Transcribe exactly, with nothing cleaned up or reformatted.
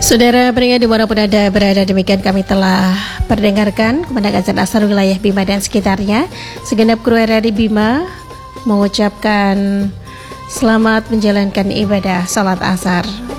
Saudara pendengar dimanapun Anda berada, demikian kami telah perdengarkan Komandan Azan Asar Wilayah Bima dan sekitarnya. Segenap kru R R I Bima mengucapkan selamat menjalankan ibadah salat asar.